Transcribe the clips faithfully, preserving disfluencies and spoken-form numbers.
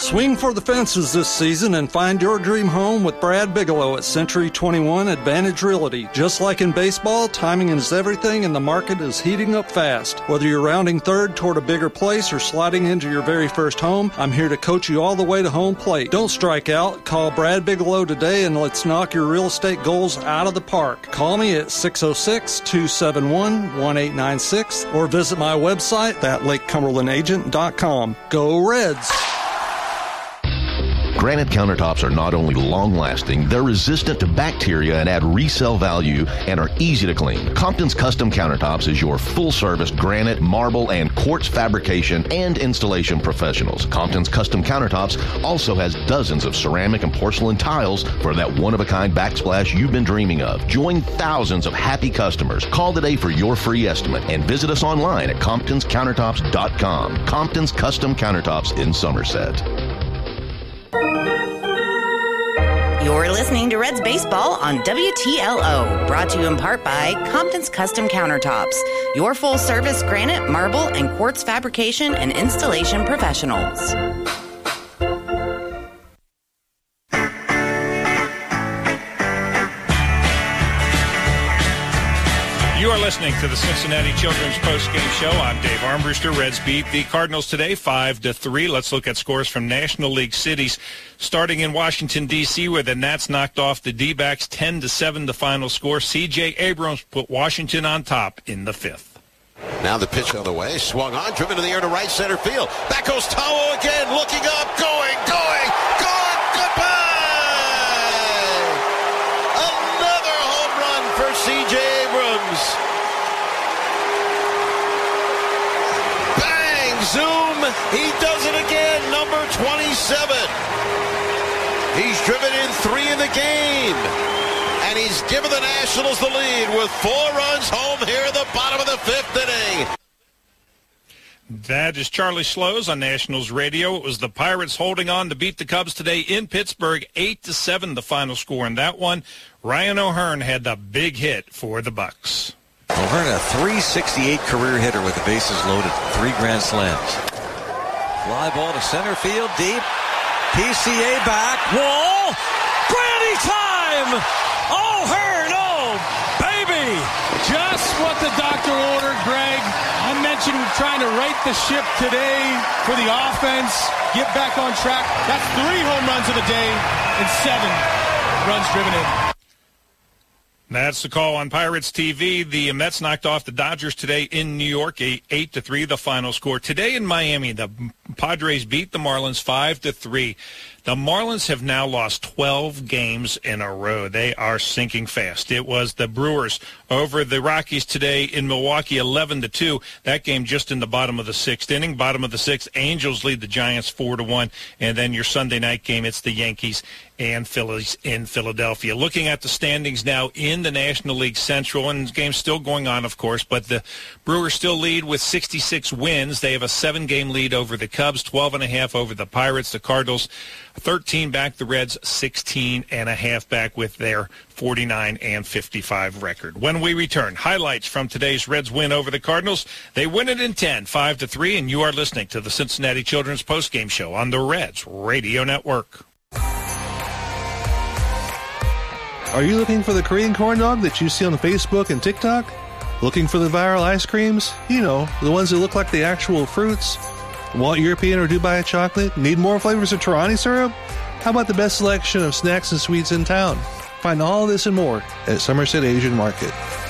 Swing for the fences this season and find your dream home with Brad Bigelow at Century twenty-one Advantage Realty. Just like in baseball, timing is everything and the market is heating up fast. Whether you're rounding third toward a bigger place or sliding into your very first home, I'm here to coach you all the way to home plate. Don't strike out. Call Brad Bigelow today and let's knock your real estate goals out of the park. Call me at six oh six, two seven one, one eight nine six or visit my website at lake cumberland agent dot com. Go Reds! Granite countertops are not only long-lasting, they're resistant to bacteria and add resale value and are easy to clean. Compton's Custom Countertops is your full-service granite, marble, and quartz fabrication and installation professionals. Compton's Custom Countertops also has dozens of ceramic and porcelain tiles for that one-of-a-kind backsplash you've been dreaming of. Join thousands of happy customers. Call today for your free estimate and visit us online at comptons countertops dot com. Compton's Custom Countertops in Somerset. You're listening to Reds Baseball on W T L O, brought to you in part by Compton's Custom Countertops, your full-service granite, marble, and quartz fabrication and installation professionals. You are listening to the Cincinnati Children's Post-Game Show. I'm Dave Armbruster. Reds beat the Cardinals today, five to three. Let's look at scores from National League cities. Starting in Washington, D C, where the Nats knocked off the D-backs, ten to seven the final score. C J Abrams put Washington on top in the fifth. Now the pitch on the way, swung on, driven to the air to right center field. Back goes Tawo again, looking up, going, going, going, goodbye! Another home run for C J Abrams. Bang, zoom, he does it again, number twenty-seven. He's driven in three in the game. And he's given the Nationals the lead with four runs home here at the bottom of the fifth inning. That is Charlie Slows on Nationals Radio. It was the Pirates holding on to beat the Cubs today in Pittsburgh, eight to seven the final score in that one. Ryan O'Hearn had the big hit for the Bucks. O'Hearn, a three sixty-eight career hitter with the bases loaded, three grand slams. Fly ball to center field, deep. P C A back, wall, granny time! O'Hearn, oh, baby! Just what the doctor ordered, Greg. I mentioned trying to right the ship today for the offense, get back on track. That's three home runs of the day and seven runs driven in. That's the call on Pirates T V. The Mets knocked off the Dodgers today in New York, eight to three the final score. Today in Miami, the Padres beat the Marlins five to three. The Marlins have now lost twelve games in a row. They are sinking fast. It was the Brewers over the Rockies today in Milwaukee, eleven to two. That game just in the bottom of the sixth inning. Bottom of the sixth, Angels lead the Giants four to one. And then your Sunday night game, it's the Yankees and Phillies in Philadelphia. Looking at the standings now in the National League Central, and the game's still going on, of course, but the Brewers still lead with sixty-six wins. They have a seven-game lead over the Cubs, twelve and a half over the Pirates. The Cardinals, thirteen back. The Reds, sixteen and a half back with their forty-nine and fifty-five record. When we return, highlights from today's Reds win over the Cardinals. They win it in ten, five to three, and you are listening to the Cincinnati Children's Postgame Show on the Reds Radio Network. Are you looking for the Korean corn dog that you see on Facebook and TikTok? Looking for the viral ice creams? You know, the ones that look like the actual fruits? Want European or Dubai chocolate? Need more flavors of Torani syrup? How about the best selection of snacks and sweets in town? Find all this and more at Somerset Asian Market.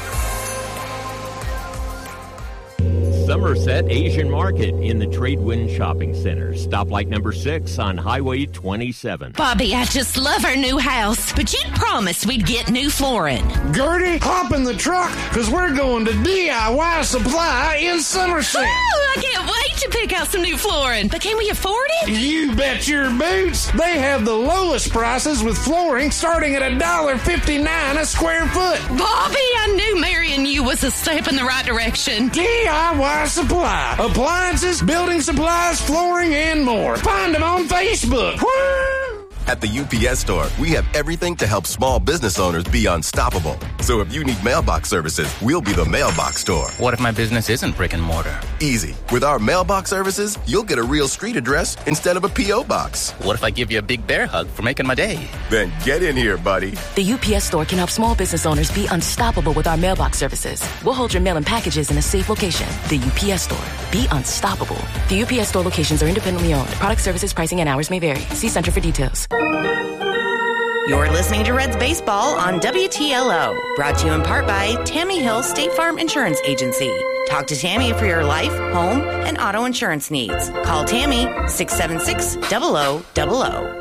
Somerset Asian Market in the Tradewind Shopping Center. Stoplight number six on Highway twenty-seven. Bobby, I just love our new house, but you promised we'd get new flooring. Gertie, hop in the truck, because we're going to D I Y Supply in Somerset. Oh, I can't wait to pick out some new flooring. But can we afford it? You bet your boots. They have the lowest prices with flooring starting at one dollar fifty-nine a square foot. Bobby, I knew marrying you was a step in the right direction. D I Y Supply. Appliances, building supplies, flooring, and more. Find them on Facebook. Woo! At the U P S Store, we have everything to help small business owners be unstoppable. So if you need mailbox services, we'll be the mailbox store. What if my business isn't brick and mortar? Easy. With our mailbox services, you'll get a real street address instead of a P O box. What if I give you a big bear hug for making my day? Then get in here, buddy. The U P S Store can help small business owners be unstoppable with our mailbox services. We'll hold your mail and packages in a safe location. The U P S Store. Be unstoppable. The U P S Store locations are independently owned. Product, services, pricing, and hours may vary. See Center for details. You're listening to Reds Baseball on W T L O, brought to you in part by Tammy Hill State Farm Insurance Agency. Talk to Tammy for your life, home, and auto insurance needs. Call Tammy, six seven six, zero zero zero zero.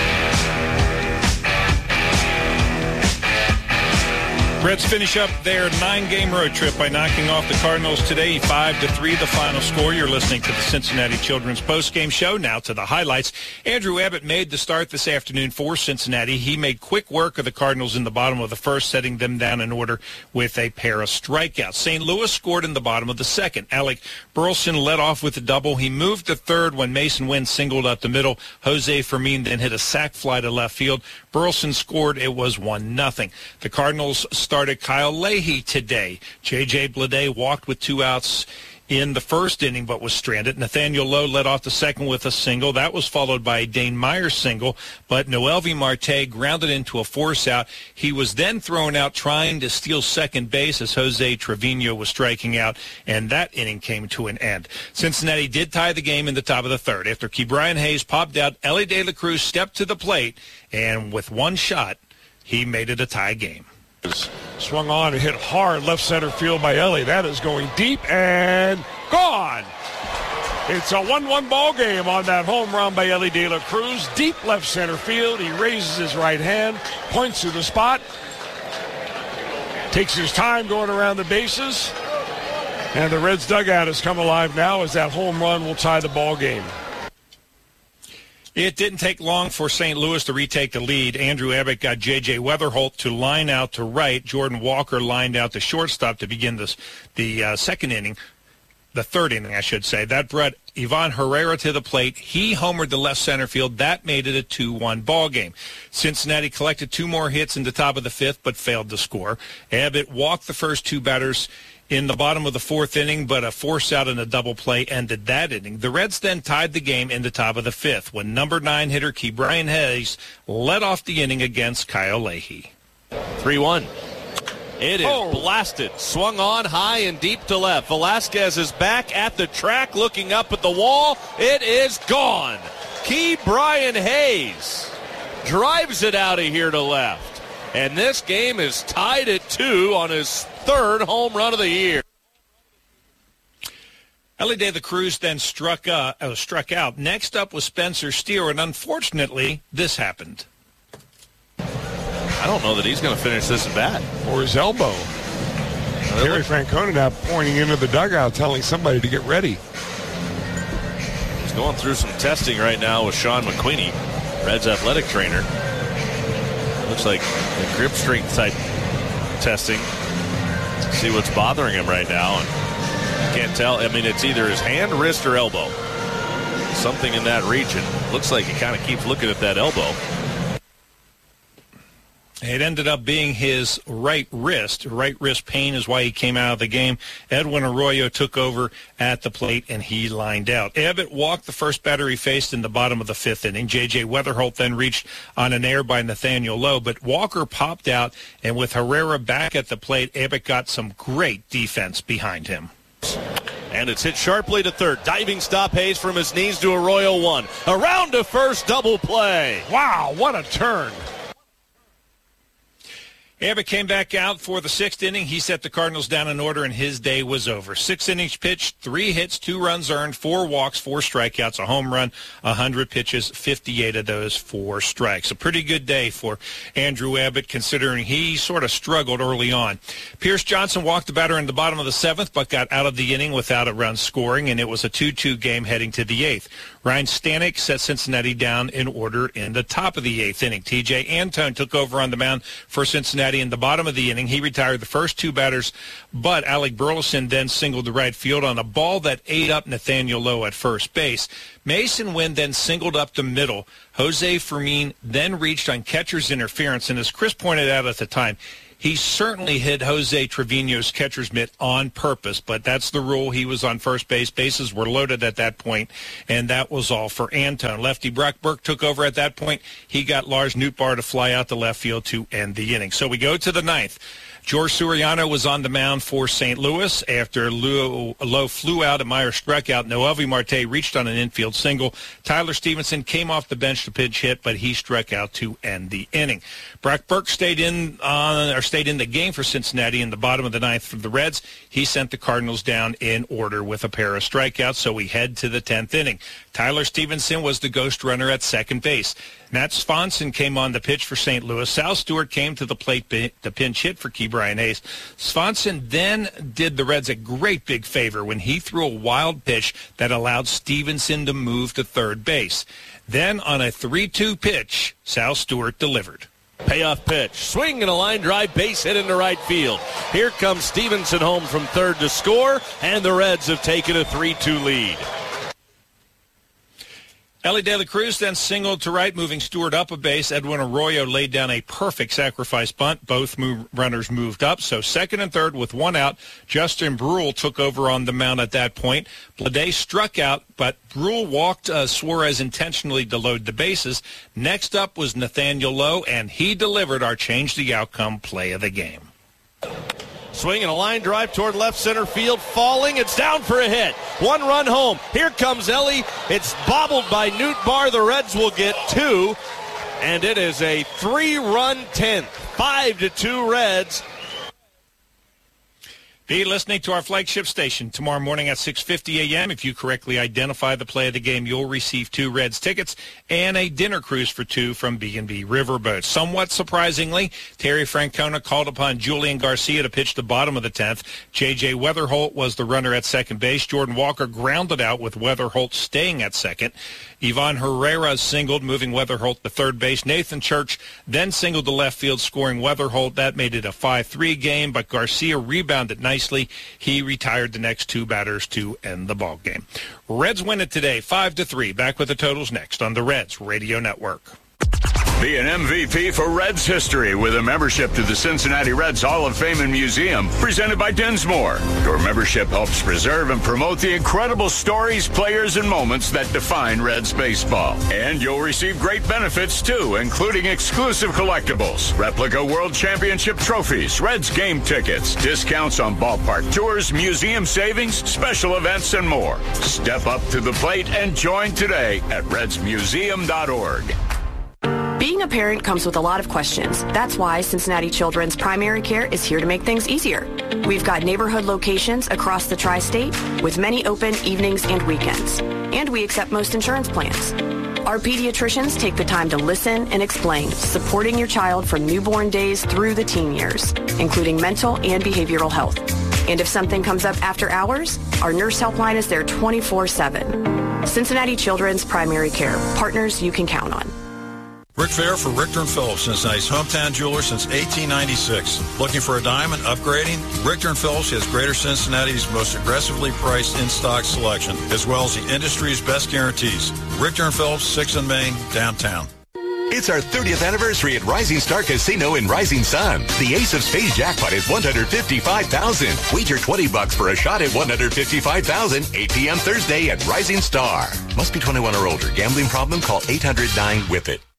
Reds finish up their nine-game road trip by knocking off the Cardinals today, five to three, the final score. You're listening to the Cincinnati Children's postgame show. Now to the highlights. Andrew Abbott made the start this afternoon for Cincinnati. He made quick work of the Cardinals in the bottom of the first, setting them down in order with a pair of strikeouts. Saint Louis scored in the bottom of the second. Alec Burleson led off with a double. He moved to third when Mason Wynn singled up the middle. Jose Fermin then hit a sac fly to left field. Burleson scored. It was one nothing. The Cardinals started Kyle Leahy today. J J Bleday walked with two outs in the first inning but was stranded. Nathaniel Lowe led off the second with a single. That was followed by a Dane Myers single, but Noelvi Marte grounded into a force out. He was then thrown out trying to steal second base as Jose Trevino was striking out, and that inning came to an end. Cincinnati did tie the game in the top of the third. After Ke'Bryan Hayes popped out, Elly De La Cruz stepped to the plate, and with one shot, he made it a tie game. Swung on and hit hard left center field by Elly. That is going deep and gone. It's a one one ball game on that home run by Elly De La Cruz. Deep left center field. He raises his right hand, points to the spot, takes his time going around the bases, and the Reds dugout has come alive now as that home run will tie the ball game. It didn't take long for Saint Louis to retake the lead. Andrew Abbott got J J Weatherholt to line out to right. Jordan Walker lined out to shortstop to begin this, the uh, second inning, the third inning, I should say. That brought Ivan Herrera to the plate. He homered to left center field. That made it a two one ball game. Cincinnati collected two more hits in the top of the fifth but failed to score. Abbott walked the first two batters in the bottom of the fourth inning, but a force out and a double play ended that inning. The Reds then tied the game in the top of the fifth when number nine hitter Ke'Bryan Hayes led off the inning against Kyle Leahy. three one. It is oh. blasted. Swung on high and deep to left. Velasquez is back at the track looking up at the wall. It is gone. Ke'Bryan Hayes drives it out of here to left. And this game is tied at two on his third home run of the year. Elly De La Cruz then struck, uh, uh, struck out. Next up was Spencer Steer, and unfortunately, this happened. I don't know that he's going to finish this at bat. Or his elbow. Terry Francona now pointing into the dugout, telling somebody to get ready. He's going through some testing right now with Sean McQueenie, Reds athletic trainer. Looks like a grip strength type testing. See what's bothering him right now. And you can't tell. I mean, it's either his hand, wrist, or elbow. Something in that region. Looks like he kind of keeps looking at that elbow. It ended up being his right wrist. Right wrist pain is why he came out of the game. Edwin Arroyo took over at the plate, and he lined out. Abbott walked the first batter he faced in the bottom of the fifth inning. J J Weatherholt then reached on an error by Nathaniel Lowe, but Walker popped out, and with Herrera back at the plate, Abbott got some great defense behind him. And it's hit sharply to third. Diving stop Hayes from his knees to Arroyo one. Around to first, double play. Wow, what a turn. Abbott came back out for the sixth inning. He set the Cardinals down in order, and his day was over. Six innings pitched, three hits, two runs earned, four walks, four strikeouts, a home run, one hundred pitches, fifty-eight of those for strikes. A pretty good day for Andrew Abbott, considering he sort of struggled early on. Pierce Johnson walked the batter in the bottom of the seventh, but got out of the inning without a run scoring, and it was a two two game heading to the eighth. Ryan Stanek set Cincinnati down in order in the top of the eighth inning. T J Antone took over on the mound for Cincinnati in the bottom of the inning. He retired the first two batters, but Alec Burleson then singled to right field on a ball that ate up Nathaniel Lowe at first base. Mason Wynn then singled up the middle. Jose Fermin then reached on catcher's interference, and as Chris pointed out at the time, he certainly hit Jose Trevino's catcher's mitt on purpose, but that's the rule. He was on first base. Bases were loaded at that point, and that was all for Antone. Lefty Brock Burke took over at that point. He got Lars Nootbaar to fly out to left field to end the inning. So we go to the ninth. George Suriano was on the mound for Saint Louis after Lowe, Lowe flew out and Meyer struck out. Noelvi Marte reached on an infield single. Tyler Stevenson came off the bench to pinch hit, but he struck out to end the inning. Brock Burke stayed in on or stayed in the game for Cincinnati in the bottom of the ninth for the Reds. He sent the Cardinals down in order with a pair of strikeouts, so we head to the tenth inning. Tyler Stevenson was the ghost runner at second base. Matt Swanson came on the pitch for Saint Louis. Sal Stewart came to the plate to pinch hit for Key Brian Hayes. Swanson then did the Reds a great big favor when he threw a wild pitch that allowed Stevenson to move to third base. Then on a three two pitch, Sal Stewart delivered. Payoff pitch. Swing and a line drive, base hit into right field. Here comes Stevenson home from third to score, and the Reds have taken a three two lead. Ellie De La Cruz then singled to right, moving Stewart up a base. Edwin Arroyo laid down a perfect sacrifice bunt. Both move, runners moved up. So second and third with one out. Justin Brule took over on the mound at that point. Blade struck out, but Brule walked uh, Suarez intentionally to load the bases. Next up was Nathaniel Lowe, and he delivered our change-the-outcome play of the game. Swing and a line drive toward left center field. Falling. It's down for a hit. One run home. Here comes Ellie. It's bobbled by Nootbaar. The Reds will get two. And it is a three-run tenth. Five to two Reds. Be listening to our flagship station tomorrow morning at six fifty a.m. If you correctly identify the play of the game, you'll receive two Reds tickets and a dinner cruise for two from B and B Riverboat. Somewhat surprisingly, Terry Francona called upon Julian Garcia to pitch the bottom of the tenth. J J Weatherholt was the runner at second base. Jordan Walker grounded out with Weatherholt staying at second. Ivan Herrera singled, moving Weatherholt to third base. Nathan Church then singled to left field, scoring Weatherholt. That made it a five three game, but Garcia rebounded nicely. He retired the next two batters to end the ball game. Reds win it today, five to three. Back with the totals next on the Reds Radio Network. Be an M V P for Reds history with a membership to the Cincinnati Reds Hall of Fame and Museum, presented by Dinsmore. Your membership helps preserve and promote the incredible stories, players, and moments that define Reds baseball. And you'll receive great benefits, too, including exclusive collectibles, replica World Championship trophies, Reds game tickets, discounts on ballpark tours, museum savings, special events, and more. Step up to the plate and join today at reds museum dot org. Being a parent comes with a lot of questions. That's why Cincinnati Children's Primary Care is here to make things easier. We've got neighborhood locations across the tri-state with many open evenings and weekends. And we accept most insurance plans. Our pediatricians take the time to listen and explain, supporting your child from newborn days through the teen years, including mental and behavioral health. And if something comes up after hours, our nurse helpline is there twenty-four seven. Cincinnati Children's Primary Care, partners you can count on. Rick Fair for Richter and Phillips, Cincinnati's hometown jeweler since eighteen ninety-six. Looking for a diamond upgrading? Richter and Phillips has Greater Cincinnati's most aggressively priced in-stock selection, as well as the industry's best guarantees. Richter and Phillips, sixth and Main, downtown. It's our thirtieth anniversary at Rising Star Casino in Rising Sun. The Ace of Spades jackpot is one hundred fifty-five thousand dollars. Wager twenty bucks for a shot at one hundred fifty-five thousand dollars. eight p.m. Thursday at Rising Star. Must be twenty-one or older. Gambling problem? Call eight hundred nine W I P it.